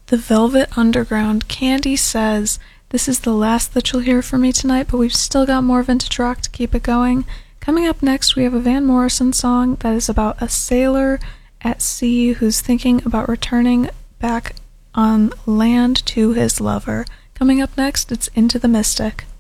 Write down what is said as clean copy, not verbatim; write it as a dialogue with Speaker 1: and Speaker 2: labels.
Speaker 1: The Velvet Underground, Candy Says. This is the last that you'll hear from me tonight, but we've still got more vintage rock to keep it going. Coming up next, we have a Van Morrison song that is about a sailor at sea who's thinking about returning back on land to his lover. Coming up next, it's Into the Mystic.